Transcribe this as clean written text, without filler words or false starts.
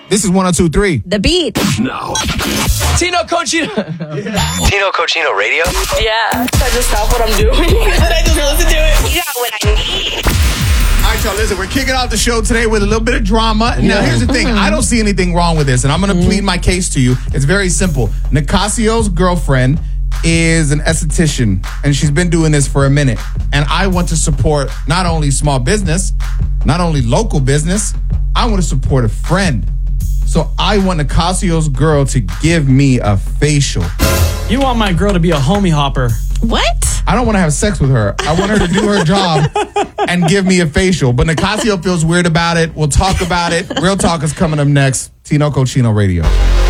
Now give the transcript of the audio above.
This is 102.3. The Beat. No. Tino Cochino. Tino Cochino Radio? Yeah. So I just stop what I'm doing and I just listen to it. You got what I need. All right, y'all, listen, we're kicking off the show today with a little bit of drama. Now, here's the thing. I don't see anything wrong with this, and I'm going to plead my case to you. It's very simple. Nicasio's girlfriend is an esthetician, and she's been doing this for a minute. And I want to support not only small business, not only local business, I want to support a friend. So I want Nicasio's girl to give me a facial. You want my girl to be a homie hopper. What? I don't want to have sex with her. I want her to do her job and give me a facial. But Nicasio feels weird about it. We'll talk about it. Real Talk is coming up next. Tino Cochino Radio.